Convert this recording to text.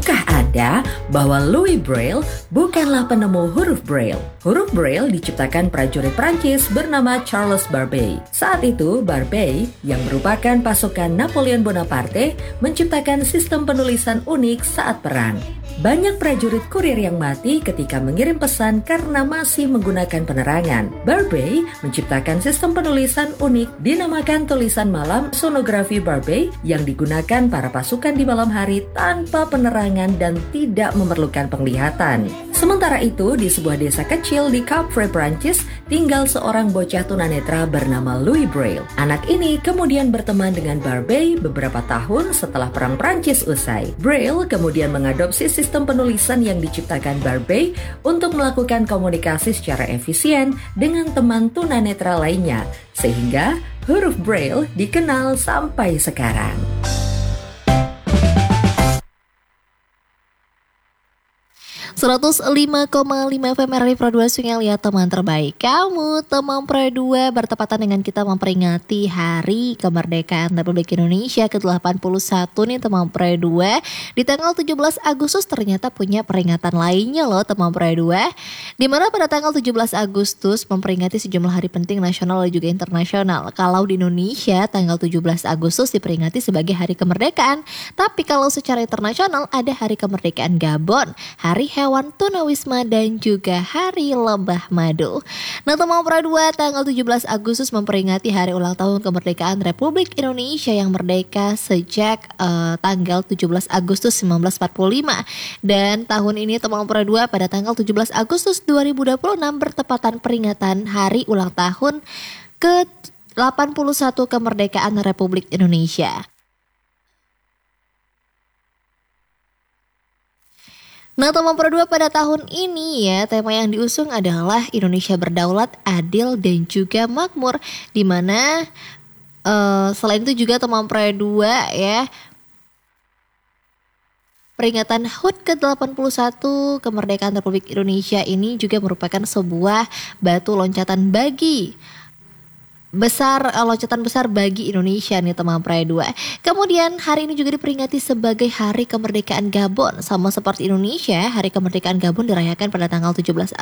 Tahukah Anda bahwa Louis Braille bukanlah penemu huruf Braille? Huruf Braille diciptakan prajurit Prancis bernama Charles Barbey. Saat itu, Barbey, yang merupakan pasukan Napoleon Bonaparte, menciptakan sistem penulisan unik saat perang. Banyak prajurit kurir yang mati ketika mengirim pesan karena masih menggunakan penerangan. Barbey menciptakan sistem penulisan unik dinamakan tulisan malam sonografi Barbey yang digunakan para pasukan di malam hari tanpa penerangan dan tidak memerlukan penglihatan. Sementara itu, di sebuah desa kecil di Capre, Prancis, tinggal seorang bocah tunanetra bernama Louis Braille. Anak ini kemudian berteman dengan Barbey beberapa tahun setelah Perang Prancis usai. Braille kemudian mengadopsi sistem penulisan yang diciptakan Barbey untuk melakukan komunikasi secara efisien dengan teman tunanetra lainnya, sehingga huruf Braille dikenal sampai sekarang. 105,5 FM RRI Pro 2 Sungai Liat, teman terbaik kamu. Teman Pro 2 bertepatan dengan kita memperingati Hari Kemerdekaan Republik Indonesia ke-81 nih teman Pro 2. Di tanggal 17 Agustus ternyata punya peringatan lainnya loh teman Pro 2. Dimana pada tanggal 17 Agustus memperingati sejumlah hari penting nasional dan juga internasional. Kalau di Indonesia tanggal 17 Agustus diperingati sebagai Hari Kemerdekaan. Tapi kalau secara internasional ada Hari Kemerdekaan Gabon, Hari Hewan Tunawisma dan juga Hari Lebah Madu. Nah teman Pro 2, tanggal 17 Agustus memperingati hari ulang tahun kemerdekaan Republik Indonesia yang merdeka sejak tanggal 17 Agustus 1945. Dan tahun ini teman Pro 2 pada tanggal 17 Agustus 2026 bertepatan peringatan hari ulang tahun ke-81 kemerdekaan Republik Indonesia. Nah teman Pro 2, pada tahun ini ya tema yang diusung adalah Indonesia berdaulat, adil dan juga makmur. Dimana selain itu juga teman Pro 2 ya, peringatan HUT ke-81 kemerdekaan Republik Indonesia ini juga merupakan sebuah batu loncatan loncatan besar bagi Indonesia nih teman Pro 2. Kemudian hari ini juga diperingati sebagai Hari Kemerdekaan Gabon. Sama seperti Indonesia, Hari Kemerdekaan Gabon dirayakan pada tanggal 17